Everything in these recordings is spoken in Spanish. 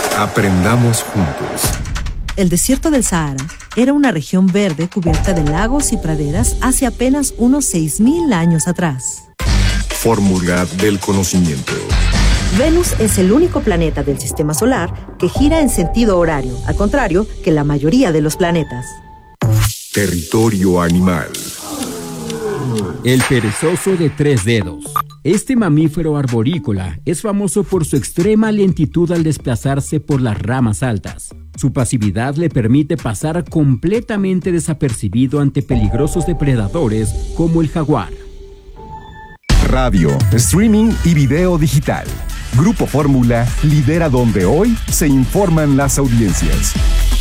Aprendamos juntos. El desierto del Sahara era una región verde cubierta de lagos y praderas hace apenas unos 6.000 años atrás. Fórmula del conocimiento. Venus es el único planeta del sistema solar que gira en sentido horario, al contrario que la mayoría de los planetas. Territorio animal. El perezoso de 3 dedos. Este mamífero arborícola es famoso por su extrema lentitud al desplazarse por las ramas altas. Su pasividad le permite pasar completamente desapercibido ante peligrosos depredadores como el jaguar. Radio, streaming y video digital. Grupo Fórmula lidera donde hoy se informan las audiencias.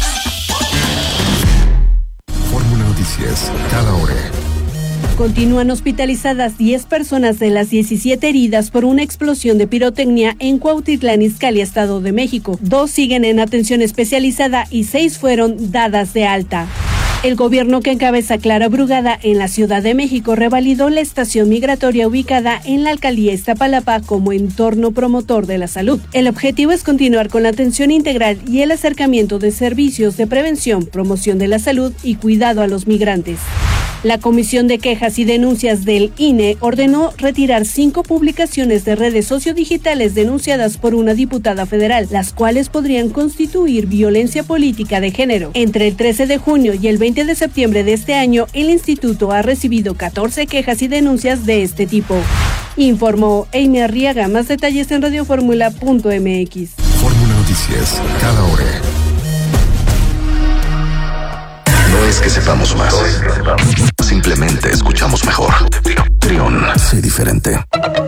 Fórmula Noticias, cada hora. Continúan hospitalizadas 10 personas de las 17 heridas por una explosión de pirotecnia en Cuautitlán Izcalli, Estado de México. 2 siguen en atención especializada y 6 fueron dadas de alta. El gobierno que encabeza Clara Brugada en la Ciudad de México revalidó la estación migratoria ubicada en la alcaldía Iztapalapa como entorno promotor de la salud. El objetivo es continuar con la atención integral y el acercamiento de servicios de prevención, promoción de la salud y cuidado a los migrantes. La Comisión de Quejas y Denuncias del INE ordenó retirar 5 publicaciones de redes sociodigitales denunciadas por una diputada federal, las cuales podrían constituir violencia política de género. Entre el 13 de junio y el 20 de septiembre de este año, el instituto ha recibido 14 quejas y denuncias de este tipo. Informó Amy Arriaga. Más detalles en radioformula.mx. Fórmula Noticias, cada hora. No es que sepamos más, simplemente escuchamos mejor. Trión, sé diferente.